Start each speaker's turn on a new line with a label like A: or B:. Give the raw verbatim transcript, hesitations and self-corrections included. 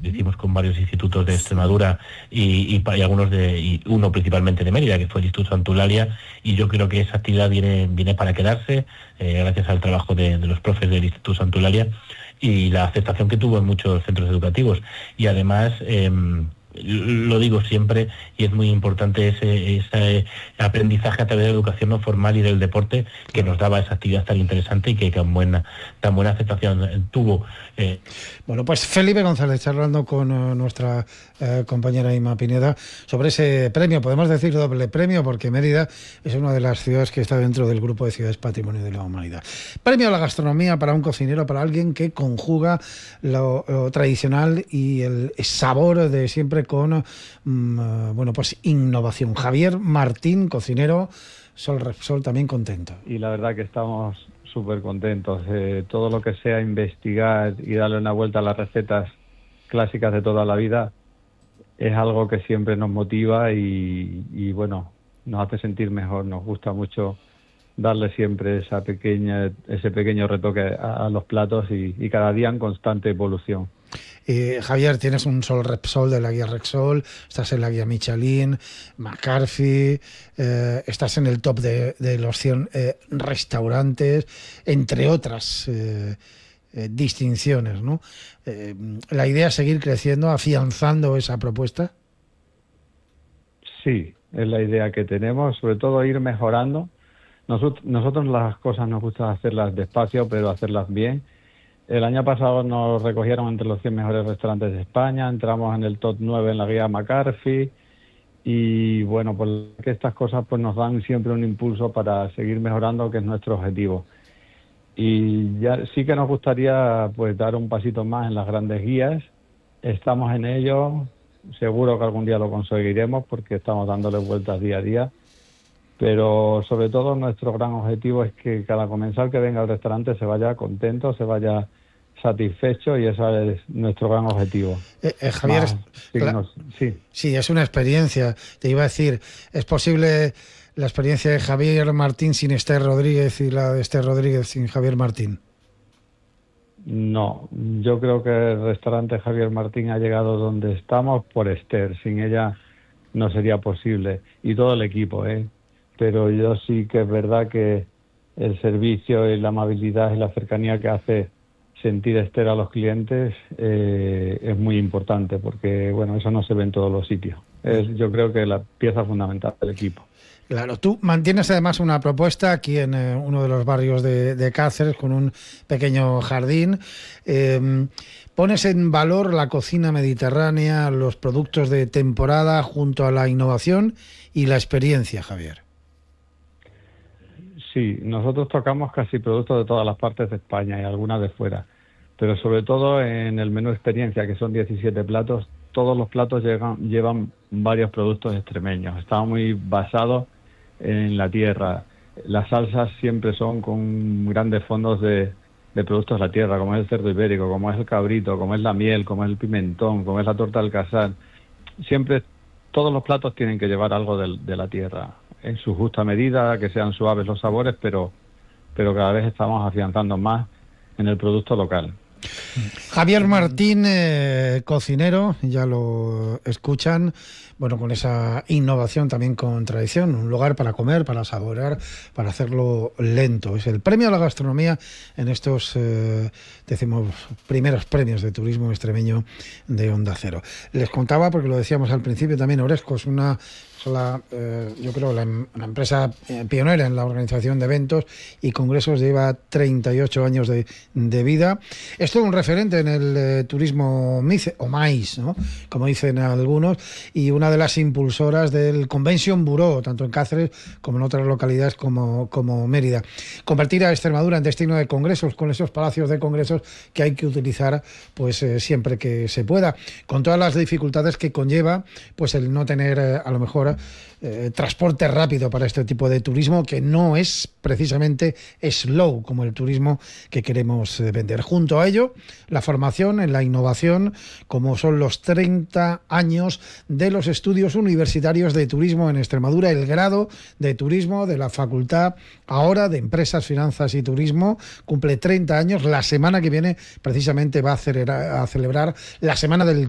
A: lo hicimos con varios institutos de Extremadura y, y, y algunos de, y uno principalmente de Mérida, que fue el Instituto Santulalia, y yo creo que esa actividad viene, viene para quedarse, eh, gracias al trabajo de, de los profes del Instituto Santulalia y la aceptación que tuvo en muchos centros educativos. Y además, eh, lo digo siempre, y es muy importante ese, ese aprendizaje a través de la educación no formal y del deporte que nos daba esa actividad tan interesante y que tan buena, tan buena aceptación tuvo. Eh.
B: Bueno, pues Felipe González charlando con uh, nuestra uh, compañera Ima Pineda sobre ese premio, podemos decir doble premio, porque Mérida es una de las ciudades que está dentro del grupo de ciudades Patrimonio de la Humanidad. Premio a la gastronomía para un cocinero, para alguien que conjuga lo, lo tradicional y el sabor de siempre con um, bueno, pues innovación. Javier Martín, cocinero, Sol Repsol, también contento.
C: Y la verdad que estamos súper contentos. Eh, todo lo que sea investigar y darle una vuelta a las recetas clásicas de toda la vida es algo que siempre nos motiva y, y bueno, nos hace sentir mejor. Nos gusta mucho darle siempre esa pequeña, ese pequeño retoque a, a los platos y, y cada día en constante evolución.
B: Eh, Javier, tienes un Sol Repsol de la guía Repsol, estás en la guía Michelin, McCarthy, eh, estás en el top de, de los cien eh, restaurantes, entre otras eh, eh, distinciones, ¿no? Eh, ¿La idea es seguir creciendo, afianzando esa propuesta?
C: Sí, es la idea que tenemos, sobre todo ir mejorando. Nosotros, nosotros las cosas nos gusta hacerlas despacio, pero hacerlas bien. El año pasado nos recogieron entre los cien mejores restaurantes de España, entramos en el top nueve en la guía McCarthy y bueno, pues que estas cosas pues nos dan siempre un impulso para seguir mejorando, que es nuestro objetivo. Y ya sí que nos gustaría pues dar un pasito más en las grandes guías, estamos en ello, seguro que algún día lo conseguiremos porque estamos dándole vueltas día a día, pero sobre todo nuestro gran objetivo es que cada comensal que venga al restaurante se vaya contento, se vaya satisfecho y ese es nuestro gran objetivo.
B: Eh, eh, Javier,
C: Más, signos, sí.
B: sí, es una experiencia. Te iba a decir, ¿es posible la experiencia de Javier Martín sin Esther Rodríguez y la de Esther Rodríguez sin Javier Martín?
C: No, yo creo que el restaurante Javier Martín ha llegado donde estamos por Esther. Sin ella no sería posible. Y todo el equipo, ¿eh? Pero yo sí que es verdad que el servicio y la amabilidad y la cercanía que hace sentir Esther a los clientes eh, es muy importante, porque bueno, eso no se ve en todos los sitios. Es, yo creo que la pieza fundamental del equipo.
B: Claro, tú mantienes además una propuesta aquí en eh, uno de los barrios de, de Cáceres con un pequeño jardín. Eh, pones en valor la cocina mediterránea, los productos de temporada junto a la innovación y la experiencia, Javier.
C: Sí, nosotros tocamos casi productos de todas las partes de España y algunas de fuera, pero sobre todo en el menú experiencia, que son diecisiete platos, todos los platos llegan, llevan varios productos extremeños. Estamos muy basados en la tierra. Las salsas siempre son con grandes fondos de, de productos de la tierra, como es el cerdo ibérico, como es el cabrito, como es la miel, como es el pimentón, como es la torta del casal. Siempre todos los platos tienen que llevar algo de, de la tierra, en su justa medida, que sean suaves los sabores, pero, pero cada vez estamos afianzando más en el producto local.
B: Javier Martín, eh, cocinero, ya lo escuchan, bueno, con esa innovación también con tradición, un lugar para comer, para saborear, para hacerlo lento. Es el premio a la gastronomía en estos, eh, decimos, primeros premios de turismo extremeño de Onda Cero. Les contaba, porque lo decíamos al principio también, Oresco es una... La, eh, yo creo la, la empresa pionera en la organización de eventos y congresos, lleva treinta y ocho años de, de vida. Es todo un referente en el eh, turismo mice, o maíz, ¿no?, como dicen algunos, y una de las impulsoras del Convention Bureau, tanto en Cáceres como en otras localidades como, como Mérida. Convertir a Extremadura en destino de congresos, con esos palacios de congresos que hay que utilizar pues eh, siempre que se pueda, con todas las dificultades que conlleva pues el no tener eh, a lo mejor Eh, transporte rápido para este tipo de turismo, que no es precisamente slow como el turismo que queremos eh, vender. Junto a ello, la formación en la innovación, como son los treinta años de los estudios universitarios de turismo en Extremadura, el grado de turismo de la Facultad ahora de Empresas, Finanzas y Turismo cumple treinta años. La semana que viene precisamente va a celebrar, a celebrar la Semana del